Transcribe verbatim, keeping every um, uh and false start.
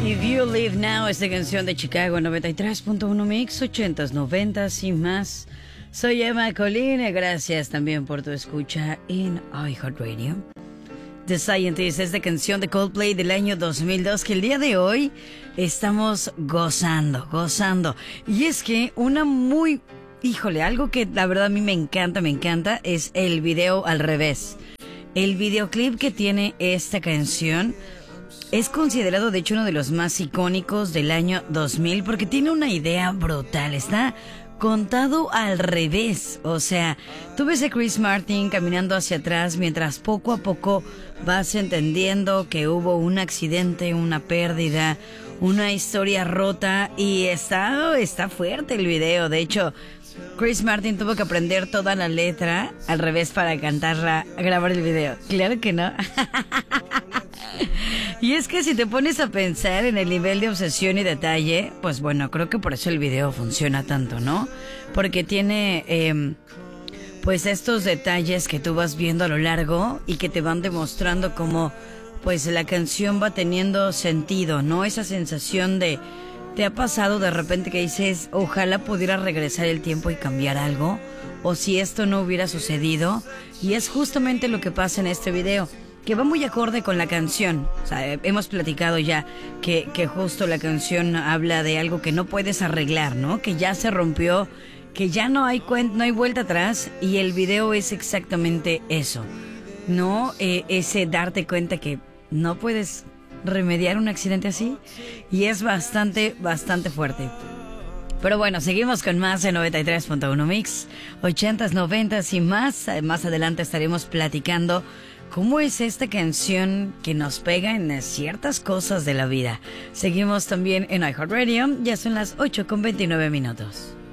If You Live Now, esta canción de Chicago noventa y tres punto uno Mix, ochentas, noventas y más. Soy Emma Colina, gracias también por tu escucha en iHeartRadio. The Scientist, esta canción de Coldplay del año dos mil dos, que el día de hoy estamos gozando, gozando. Y es que una muy, híjole, algo que la verdad a mí me encanta, me encanta, es el video al revés. El videoclip que tiene esta canción es considerado de hecho uno de los más icónicos del año dos mil porque tiene una idea brutal, está contado al revés. O sea, tú ves a Chris Martin caminando hacia atrás mientras poco a poco vas entendiendo que hubo un accidente, una pérdida, una historia rota y está, está fuerte el video. De hecho, Chris Martin tuvo que aprender toda la letra al revés para cantarla, grabar el video. Claro que no. Y es que si te pones a pensar en el nivel de obsesión y detalle, pues bueno, creo que por eso el video funciona tanto, ¿no? Porque tiene eh, pues estos detalles que tú vas viendo a lo largo y que te van demostrando cómo pues la canción va teniendo sentido, ¿no? Esa sensación de, ¿te ha pasado de repente que dices, ojalá pudiera regresar el tiempo y cambiar algo? O si esto no hubiera sucedido. Y es justamente lo que pasa en este video, que va muy acorde con la canción. O sea, hemos platicado ya que, que justo la canción habla de algo que no puedes arreglar, ¿no? Que ya se rompió, que ya no hay cuen- no hay vuelta atrás, y el video es exactamente eso, ¿no? Eh, ese darte cuenta que no puedes remediar un accidente así, y es bastante, bastante fuerte. Pero bueno, seguimos con más en noventa y tres punto uno Mix, ochentas, noventas y más. Más adelante estaremos platicando cómo es esta canción que nos pega en ciertas cosas de la vida. Seguimos también en iHeartRadio, ya son las ocho con veintinueve minutos.